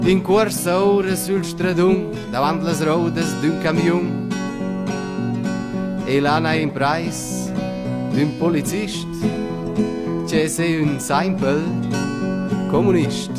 In corsa ora sul stradun davanti las rodas d'un camion e l'ana in price d'un polizist c'è sei un simple comunist.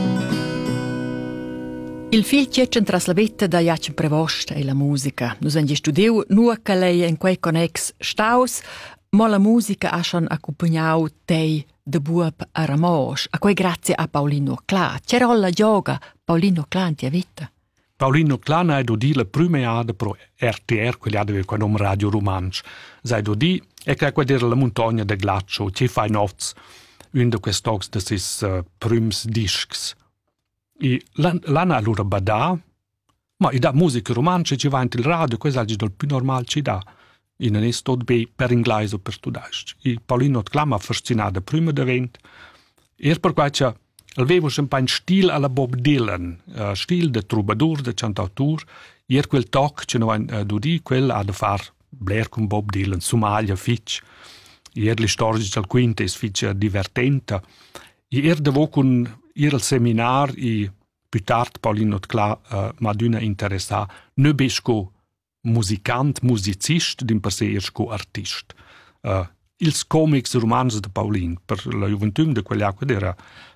Il fil c'è tras la vetta da Jacin Prevost e la musica. Nus han studiu nua che lei in quei connex staus, ma la musica ha schon accompagnau tei de buab a Ramos, a quei grazie a Paulino Cla. C'era la gioga Paulino Cla in tia vita? Paulino Cla ha di la prima ada pro RTR, quelli aveva quel nome Radio Romansch. Sai di e che quella la montagna de Glaccio, ci fai nots, un de quest'ox de sis prims discs. E l'anna allora badà, ma da musica romantica ci va in il radio, questo è il più normale ci dà. E non è tutto bene per inglese o per studare. E Paulino Cla mi ha affascinato prima di vent. E per questo aveva un po' un stile alla Bob Dylan, stile di troubadour, di cantautor. E quel talk che noi dudi, quel ha da fare Blair con Bob Dylan, Somalia, Fitch. E le storie del quinto è fitch divertente. E devo con il seminar e più tardi Paulino Cla mi ha interessato. Non besco musicant, musicist, din per se ersco artist. Ils comics romans de Paulin, per la gioventù de quell'acqua era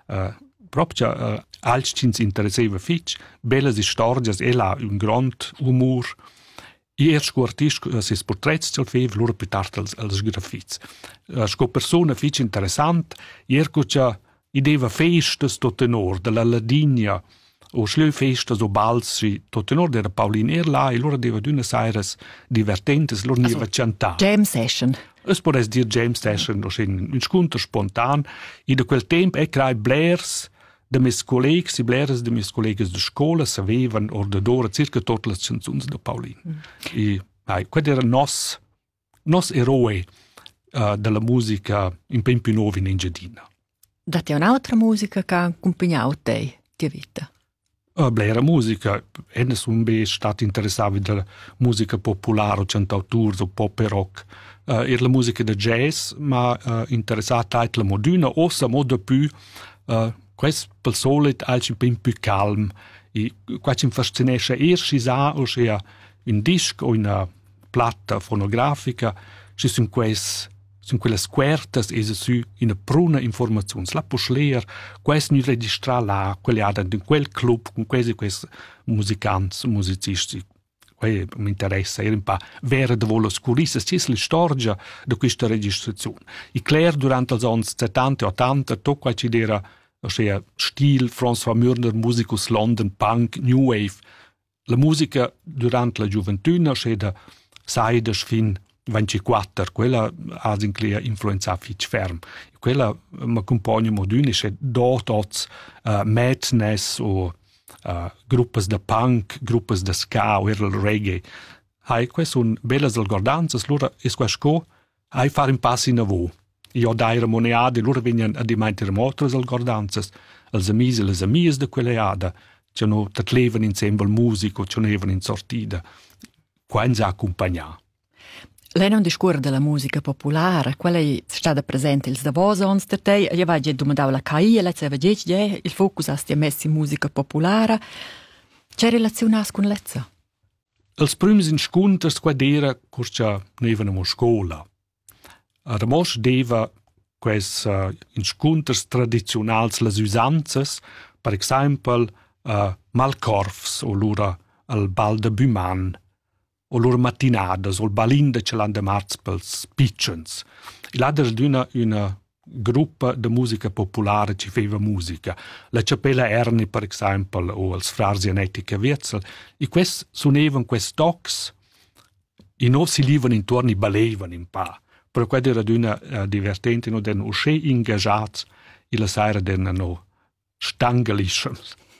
proprio alcins interesseva fitch, belles stories, e là un grand humor. E ersco artist, ses portraits cel fev, loro più tardi als graffits. Sco persona fitch interessant, erco c'ha ideva festes tot tenor, de la Ladinia, o schleu festas o balsi, tot tenor era Paulin là, e loro deva d'una saires divertentes, loro niva cantare. Jam session. Es podes dir jam session, o un sconto spontan, e da quel tempo e crai blairs de mes collegs, e blairs de mes collegas de scola savevan ordadora circa tutte le canzuns de Paulin. E quel era nos eroe della musica in più nuovi in Engiadina. Date un'altra musica che ha accompagnato te, tia vita? Blera musica, e nessun be stato interessato della musica popolare o cantautori o pop e rock. Era la musica da jazz, ma interessata anche la moderna, o sa modo più, questo per solito è un più calmo. E qua ci fascinesce sa o sia un disco o una platta fonografica, ci sono quelle squertas e su una pruna informazione. La posler, questo non registra là, quelli hanno in quel club con questi musicanti, musicisti. Quello mi interessa, era un po' vera de vola scurissa, c'è la storia di questa registrazione. E Claire, durante gli anni 70 e 80, tutto quello che era stil, François Mürner, musicus London, punk, new wave. La musica durante la gioventù c'è da Saides fin 24, quella ha influenzato fitch ferm. Quella mi accompagna moderna, c'è dots madness o gruppi da punk, gruppi da ska o il reggae. Queste sono belle algordanze, loro è questo che fare un passo in avanti. Io dai monade, loro vengono a dimenticare altre algordanze, els amici e le amiche di quelle ade, che non levano insieme al musico, che non levano in sortita. Qua ci accompagnano. Lei non discorre della musica popolare, quella è stata presente il davos per te, io avevo domandato la CAI, e lei aveva detto che il focus è messo in musica popolare. C'è relazione con lezza? Els primi incontri era che noi venivamo a scuola. Además deva questi incontri tradizionali, le usanze, per esempio Malcorfs o l'ora al Bal de Buman, o loro mattinadas, o il balin ce l'hanno marz pels pitchens. E là c'è una gruppa di musica popolare che faceva musica. La Cappella Erni, per esempio, o els Frars Janetica Wetzel. E questi suonavano questi tocs e non si livano intorno e ballevano un po'. Però quello era una divertente, non erano uscì ingagati e la sera erano stangelissimi.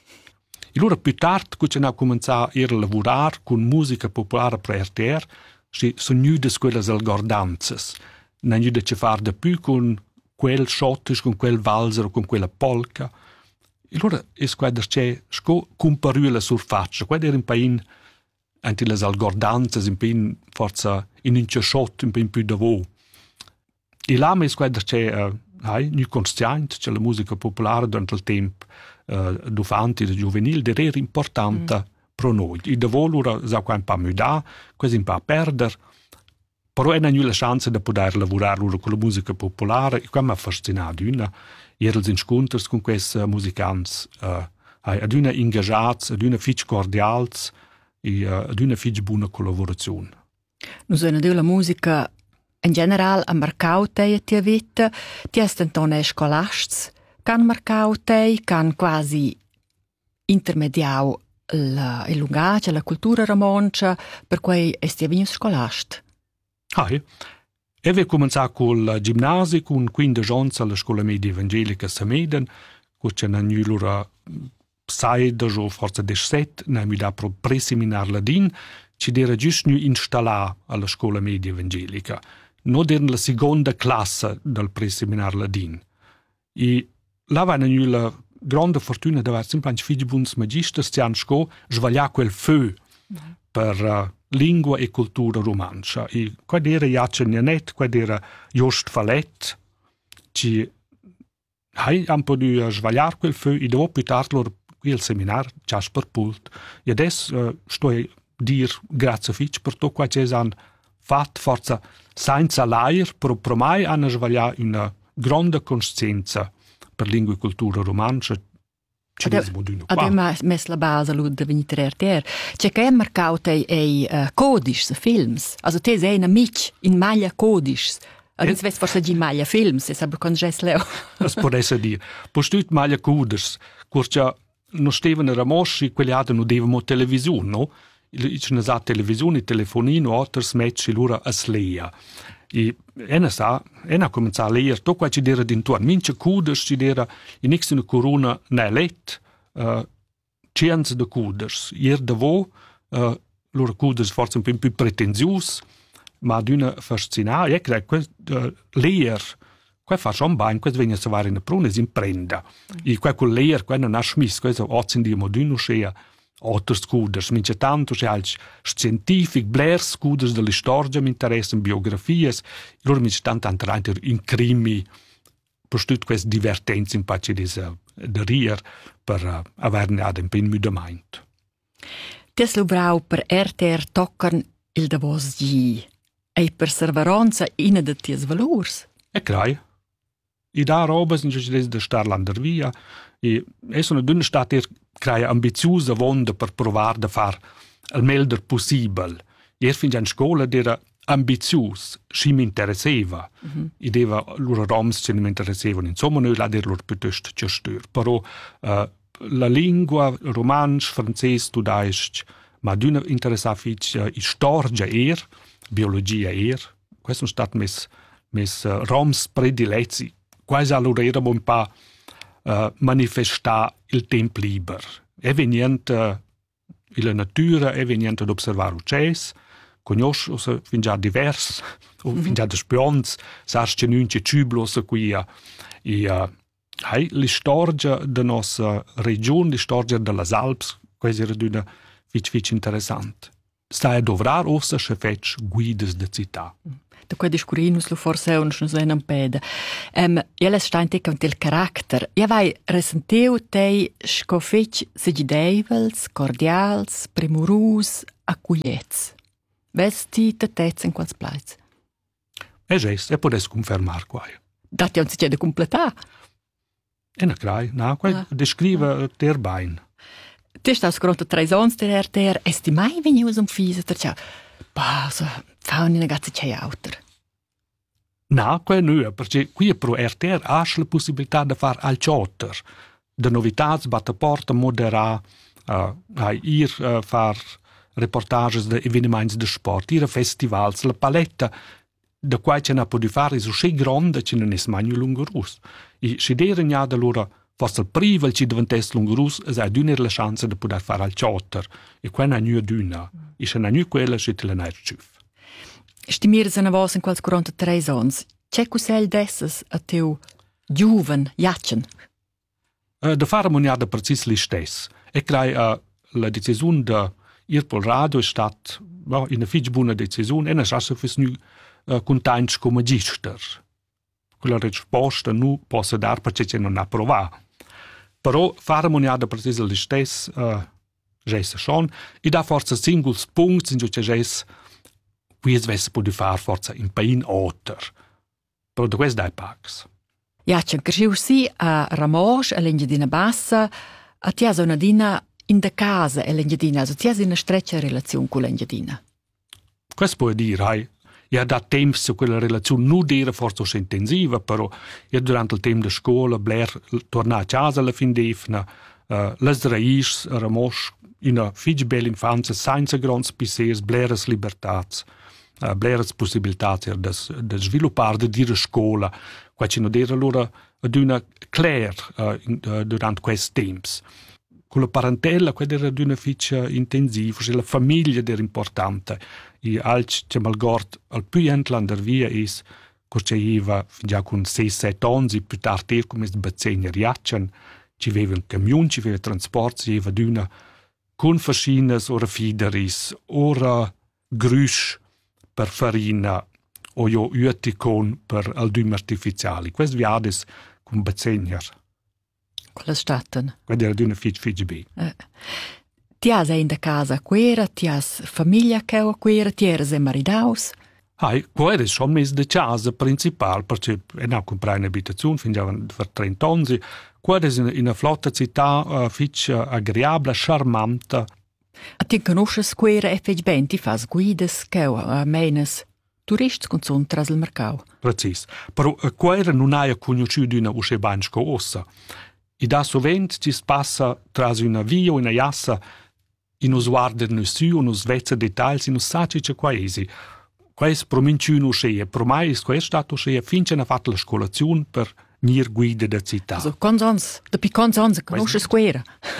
E allora più tardi, quando hanno cominciato a lavorare con musica popolare per RTR, sono venuti quelle algordanze. Non hanno a fare di più con quel schottisch, con quel valzer o con quella polka. E allora è quando c'è comparire la surfaccia. Quello era un po' anche le algordanze, un po' forza in un schott, un po' più da voi. E là è quando c'è nu conscient che la musica popolare durante il tempo d'ufanti e giuvenil era importante pro noi. I de volura sa qua un pa müda, quasi un pa perder, però è la chance di poter lavorare con la musica popolare e qua mi ha fascinato una. Era els incontri con questi musicanti ad una ingagats, ad una fitch cordials e ad una fitch buona collaborazione. Nu sono la musica in general ha marcato te e tia vita, ti è stantone scolasts, can marcato te, can quasi intermediao il lungaggio, la cultura romancia, per cui esti venuto scolast. E vi cominciato col ginnasio, con 15 anni alla scuola media evangelica Sameden, con c'è una nuova 16 o forse 17, mi da pro preseminar ladin, ci era giusto installare alla scuola media evangelica. Non era la seconda classe del preseminar ladin. E là va una grande fortuna di avere semplicemente figli buoni magisters che hanno sbagliato quel feu per lingua e cultura romancia. E quando era Jacek Nianet, quando era Jost Fallet, ci hanno potuto sbagliare quel feu e dopo più tardi loro qui al seminar ci hanno perpult. E adesso sto a dire grazie a Fitch per tutto quello che hanno fatto, forse senza l'air, però per me hanno sbagliato una grande coscienza per lingua e cultura romancia. Abbiamo messo la base all'uda venire RTR. C'è che è marcato ai codici, films. Also te sei un amici in maglia codici. Adesso vedi forse di maglia films, e sarebbe con gesto leo. Das può essere dire. Postut maglia codici, curcia non stavano ramosci, quelli altri non devano televisione, no? C'è una televisione, telefonino, altri smetci loro a sleia. E ha cominciato a leggere tutto quello che era d'intorno. Mince cuders ci era in una corona ne let, cienze de cuders. Ier de vo, loro cuders forse un po' più pretenzius, ma d'una fascinata. E credo che leggere, qua fa schon bene, questo viene a savare in prune, si imprenda. E qua con leggere, qua non ha smiss, questo oggi in dia moderno scea. Altri scuders, mince tanto c'è als scientific, Blair scuders delle storie mi interessano, biografie, loro mince tanto anche in crimi, per tutte queste divertenze in pace di rier, per averne ad un po' in mudamento. Tes lo brau per RTR toccano il davos di e perseveranza in de ties valors. E crai. I da robes in giudice de Starlander via, e sono d'una state crea ambiziosa vonda per provare da far il meglio possibile. Ieri fin in scuola era ambizioso, ci mi interessava. E deva loro roms che mi interessavano. Insomma, noi la der loro piuttosto gestur. Però la lingua romansch, francese, tudaisch, ma d'una interessava fitch storia biologia questo sono stati mes roms predilezi. Quasi allora erano un po' manifestare il tempo libero. È venuto la natura, è venuto ad osservare uccelli, conosce fin già diversi, fin già da spionzi, sa che non c'è ciblos qui. E la storia della nostra regione, la storia delle Alpi, questa era una fic interessante. Sta a dovrar ossa che fece guides de città. Da quei discurinus lo forse non sono in ampeda. Ella sta in te con il carattere. Io vai resenteu te scofec segidevels, cordials, primorus, accugliets. Vesti te tez in quals plaiz? E gest, e podes confermar qua. Dati non si c'è da completare. E na crai, na, qua descrive ter bain. Te stas gronto 3 ans der RTR, esti mai venius fisa ter ciao. Bah, so, fa una ragazza c'è autor. No, qua no, perché qui pro RTR ha la possibilità di fare al chatter, de novità, batte porta, moderare, fare reportages de evenementi de sport, ir a festivals, la paletta da qua c'è na potuto fare so che grande che non è mai lungurus. E se deren ja da loro forse il privo ci diventasse lungurus, è d'una la chance di poter fare al chatter. E qua non è d'una. E se non è quella, c'è la nerciuf. Stimir se na vos in quals 43 ans. C'è cusel desses a teu giuven, jatchen? Da fare moniada precis li stess. E crai la decisione da ir pol radio è stata una fitch buona decisione e non sa se fes nu contents come magister. quella risposta non possa dar perché non ha provato. Però fare moniada precisa lo stesso, Jesse schon, e da forza singoli punti in cui Jesse qui svesse può fare forza in pain otter. Però da questo dai pax. Ja, c'è anche sì a Ramos, a l'Engiadina Bassa, a Tiasa una dina in da casa e l'Engiadina, also Tiasa in una streccia relazione con l'Engiadina. Questo può dire, ja da tempo su quella relazione non era forse intensiva, però durante il tempo di scuola, Blair torna a casa alla fin d'efna, le raici a Ramos in una figlia bella infanzia, senza grandi spissers, Blair as libertats, Blair as possibilità di sviluppare, di dire scuola, qua ci non era allora ad una claire durante questi tempi. Con la parentela, quella era una figlia intensiva, la famiglia era importante. E alc che malgort al più entlander via is, che aveva già con 6-7 anni, più tardi come il bazzegno riaccian, ci aveva un camion, ci aveva trasporti, ci aveva d'una con fascines, ora fideris, ora grüsch per farina, o io ueticon per aldum artificiali. Questo viades con bazzegner. Quella staten. Quella era d'una figlia B. Tias è in da casa quera, tias famiglia che ho quera, tias è maridaus. Quella è schon mes de casa principale, perché non comprai un'abitazione fin già per 30 anni. Quella è in una flotta città fitch agreabile, charmante. A ti conosces quera e fec ben, ti fas guides che ho meines turisti con son tras il mercau. Precis. Però quella non ha conosciuto una usce banco ossa. E da sovent ci passa tras una via o una jassa e nos guardano su, nos vezza dettagli, nos saci che quaesi. Questo prominciuno usce, per mai questo è stato usce finché ha fatto la scolazione per nir guida da città. Also, dopo quanti anni conosce squera?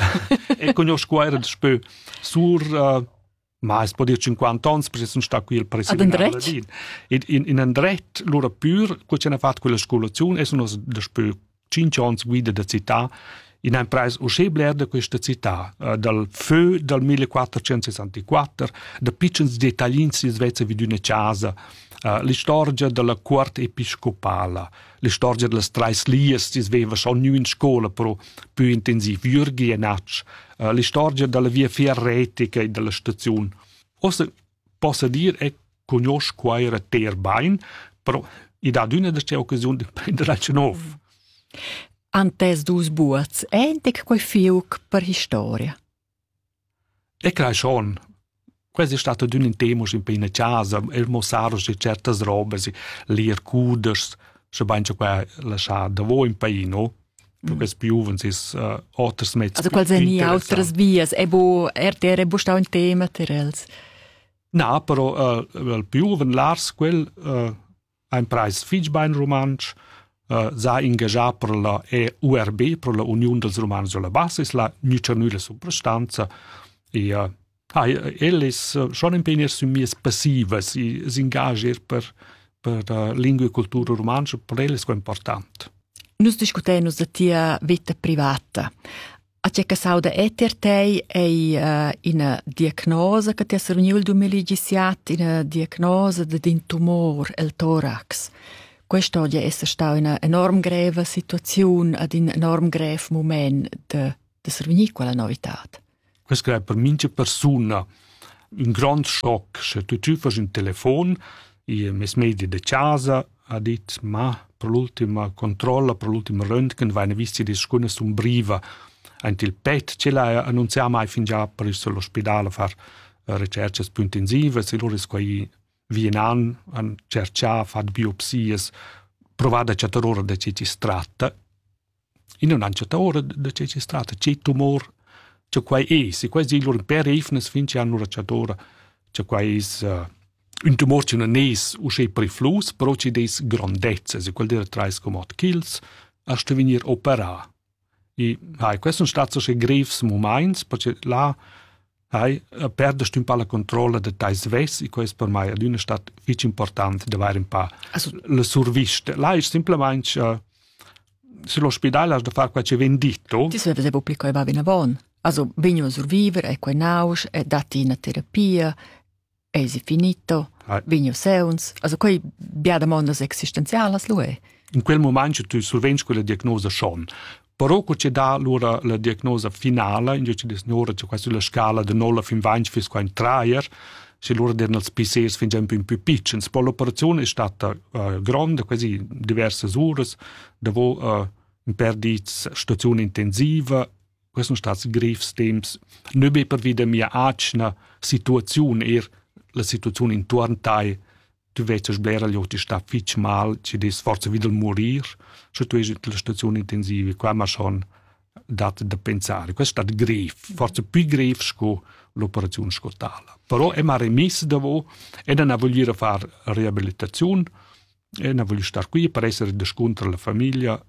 E conosco squera después sur, ma si può dire 50 anni, perché sono stato qui il presidente. Ad Andret? In Andret, loro pur, quando ha fatto quella scolazione, e sono después 5 anni guida da città, in un paese usce bler da questa città, dal feu del 1464, da piccoli dettagli si svezza di una casa, la storia della corte episcopale, la storia delle straislies si sveva schon in scuola, però più intensiv, Jürgi e Natsch, la storia della via ferretica e della stazione. Ossa posso dire che conosco qua era terbain, però i da d'una delle occasioni di prendere al cenov. Antes dus buats, entic quei fiuc per storia. E credo schon. Questo è stato un tema in una casa, il mostrare certe robe, le cuders, se banca qua lasciare da voi in paese, no? Per questo più si altri mezzi. Also qual sind altre vias, ebo bo sta un tema terels. No, però il più lars quel un preis fitchbein romansch, sa ingaggiato per la URB, per la Unione dels Romans sulla Bassa, la nulla soprastanza e ele schon impegnar su mies passivas, si engager per lingua e cultura romanscia, per ele è importante. Nus discutenus da tia vita privata. A c'è che sauda etertei è una diagnosa che ti ha servito il 2017, una diagnosa di un tumore, il thorax. Questo oggi è stata una enorm grave situazione, ad un enorm grave momento di servire quella novità. Questo è per mince persona un grande shock. Se tu fai un telefono e mes media de casa ha detto ma per l'ultima controllo, per l'ultima röntgen vai ne visti di scune sun briva anche il PET ce l'ha annunciato mai fin già per l'ospedale a fare ricerche più intensive se loro squai vienan a cercare fare biopsie provare a certa ora da ci stratta e non a certa ora da ci stratta c'è tumore c'è quai e quasi loro per ifnes fin c'è hanno certa ora c'è quai un tumor c'è un es usce per il flus però c'è des grandezze se quel dire 3,8 kg a venire opera e questo è stato se graves moments perché là perde un po' la controllo del tais ves e questo per me è una stata molto importante da avere un po' la survista là è semplicemente sull'ospedale da fare qualche vendito ti serve pubblico e va bene buon also vengono a survivere e quei naus e dati una terapia e si finito vengono seuns also quei biada mondas existenzialas lo è in quel momento tu solvenci quella diagnosa schon. Però che c'è da allora la diagnosa finale, invece di signora c'è qua sulla scala da 0 fin 20 fino a un traier, c'è l'ora dei PCs fin un più piccoli. Poi l'operazione è stata grande, quasi diverse ore, dove in perdita stazione intensiva, questi sono stati griffi temps. Noi per vedere mia acna situazione, la situazione intorno a te, tu vedi sblera gli occhi sta fitch mal, ci des forse wieder morir, se tu sei la stazione intensiva, qua ma schon dato da pensare. Questo è stato grave, forse più grave che l'operazione scotale. Però è una remessa da voi e non voglio fare riabilitazione, e non voglio stare qui per essere descontro alla famiglia,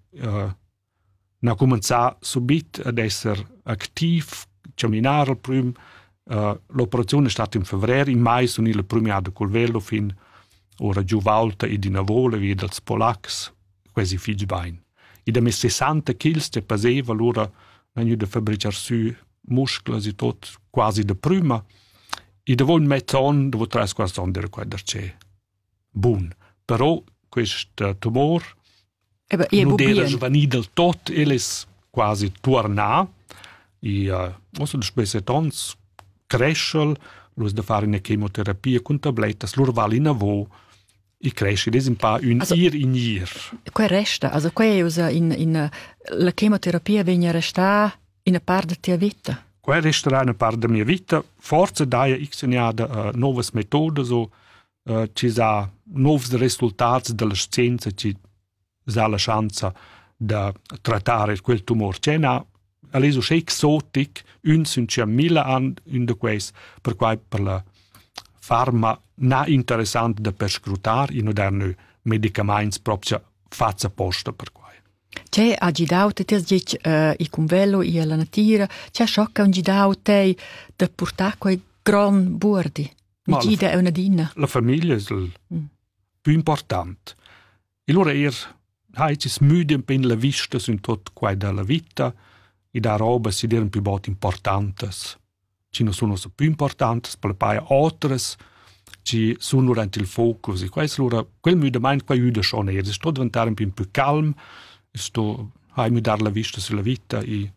non cominciare subito ad essere attivo, camminare al primo. L'operazione è stata in febbraio, in mai sono il primo anno col velo fin ora giù volta e di navole via dals polacs, quasi figli bain. E da me 60 kg che pesava, allora non io da fabbricare su muscoli e tutto quasi da prima. E da voi in mezz'anno, da voi 3-4 anni era qua da c'è. Buon. Però questo tumor non era svanito del tutto, e è quasi tornato. E also da spese anni cresce, lo da fare una chemoterapia con tablette, lo vale in avo e cresce, ed è un po' un year in year. Qua resta, also qua in la chemoterapia viene resta in una parte della tua vita? Qua resterà una parte della mia vita, forse dai x nuove metodi, so, ci sono nuovi risultati della scienza, ci sono la chance di trattare quel tumore. C'è una Alleso c'è exotic, sunt c'è 1000 anni in de quais, per cui per la farma na interessante da perscrutare, in moderno medicamenti proprio faccia posta per cui. C'è agidau te dic il convello e la natura, c'è sciocca un gidau te da portare quei gran bordi. Mi gida è una dina. La famiglia è il più importante. E allora ci smüde un po' in la vista su tutto qua della vita, e da roba si dicono più botte importanti. Ci non sono più importanti, per poi altre ci sono durante il focus. E questo, quel movimento qua aiuta schon eher. Sto diventare un po' più calmo, sto a dare la vista sulla vita e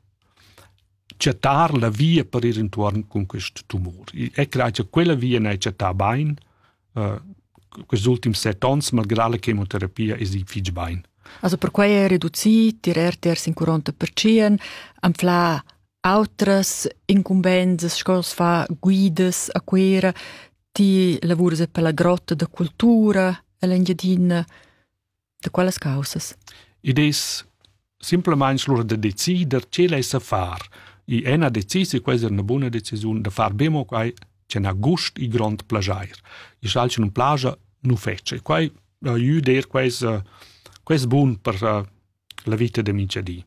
cercare la via per ir intorno con questo tumore. E credo che quella via non è cercata bene. Questi ultimi 7 anni, malgrado la chemoterapia, è difficile bene. Also per quei riduzi tirer in 40%, am fla altres incumbenze, scos fa guides a quera, ti lavori per la grotta de cultura, e l'engiadina, de quales causas? Ed è semplicemente l'ora di decidere ce l'è a fare. E è una decisione, questa è una buona decisione, di fare bene che c'è un gusto e grande piacere. E se c'è una plage, non faccio. E qua aiuta questo è buono per la vita dei miei cittadini.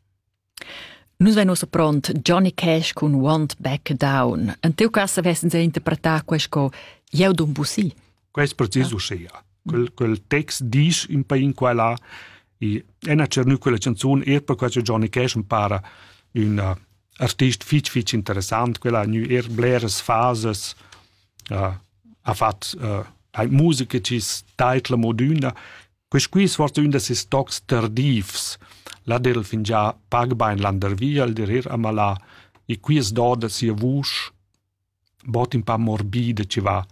Noi siamo pronti, Johnny Cash con Want Back Down. In teu caso avessero se interpretato questo con «Io d'un bussi». Questo è preciso sia. Quel testo dice un po' in quella e una certa quella canzone è per questo Johnny Cash impara un artista fic interessante, quella ha bleres fases, ha fatto musica che sta la moduna. Questo qui è forse uno dei stocchi tardivs. Là del fin già pagba in landervia, il direr amala, e qui è doda sia vush, bot un po' morbide ci va